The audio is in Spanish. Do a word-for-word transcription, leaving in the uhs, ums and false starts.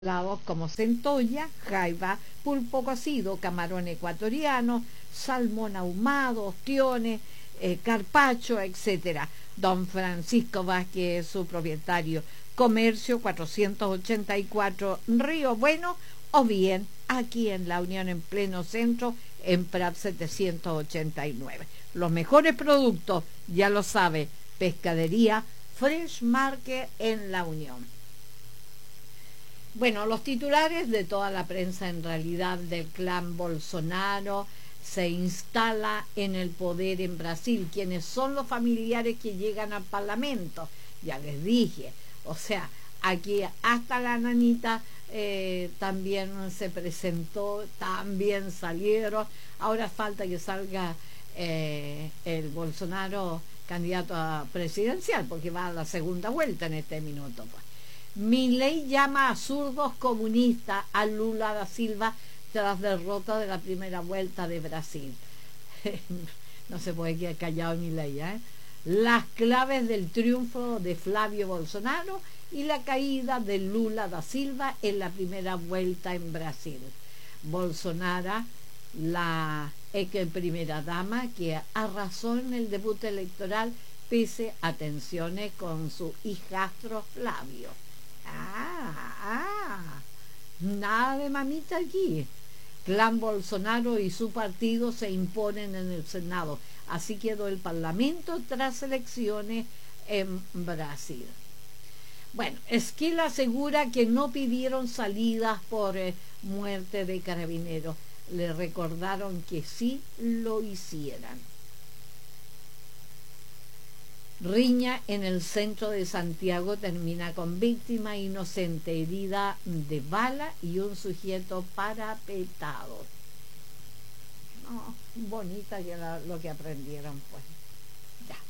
lados como centolla, jaiba, pulpo cocido, camarón ecuatoriano, salmón ahumado, ostiones, eh, carpacho, etcétera. Don Francisco Vázquez es su propietario. Comercio cuatrocientos ochenta y cuatro Río Bueno, o bien aquí en La Unión, en pleno centro, en Prat setecientos ochenta y nueve. Los mejores productos, ya lo sabe, pescadería Fresh Market en La Unión. Bueno, los titulares de toda la prensa en realidad del clan Bolsonaro se instala en el poder en Brasil. ¿Quiénes son los familiares que llegan al Parlamento? Ya les dije, o sea, aquí hasta la nanita eh, también se presentó, también salieron. Ahora falta que salga eh, el Bolsonaro candidato a presidencial, porque va a la segunda vuelta en este minuto, pues. Milei llama a zurdos comunistas a Lula da Silva tras derrota de la primera vuelta de Brasil. No se puede quedar callado Milei, ¿eh? Las claves del triunfo de Flavio Bolsonaro y la caída de Lula da Silva en la primera vuelta en Brasil. Bolsonaro, la ex primera dama, que arrasó en el debut electoral pese a tensiones con su hijastro Flavio. Ah, ah, nada de mamita aquí. Clan Bolsonaro y su partido se imponen en el Senado. Así quedó el Parlamento tras elecciones en Brasil. Bueno, Esquila asegura que no pidieron salidas por eh, muerte de carabineros. Le recordaron que sí lo hicieran. Riña en el centro de Santiago termina con víctima inocente herida de bala y un sujeto parapetado. No, bonita que la, lo que aprendieron, pues. Ya.